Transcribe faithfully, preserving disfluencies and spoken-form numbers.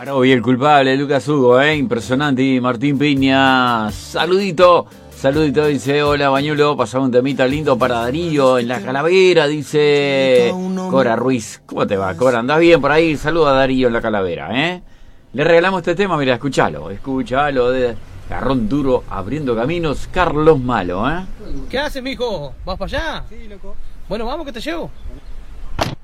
Hoy el culpable, Lucas Hugo, ¿eh? Impresionante. Martín Piña, saludito. Saludito, dice, hola Bañuelo, pasaba un temita lindo para Darío en la Calavera, dice Cora Ruiz. ¿Cómo te va, Cora? ¿Andás bien por ahí? Saluda a Darío en la Calavera, ¿eh? Le regalamos este tema, mira, escúchalo, escúchalo, de Garrón Duro, abriendo caminos, Carlos Malo, ¿eh? ¿Qué haces, mijo? ¿Vas para allá? Sí, loco. Bueno, vamos que te llevo.